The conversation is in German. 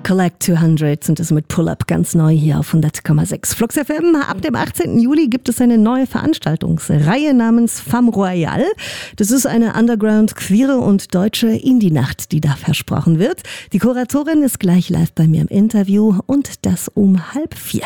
Collect 200 sind es mit Pull-Up ganz neu hier auf 100,6. Flux FM. Ab dem 18. Juli gibt es eine neue Veranstaltungsreihe namens Femme Royale. Das ist eine Underground, queere und deutsche Indie-Nacht, die da versprochen wird. Die Kuratorin ist gleich live bei mir im Interview und das um 3:30.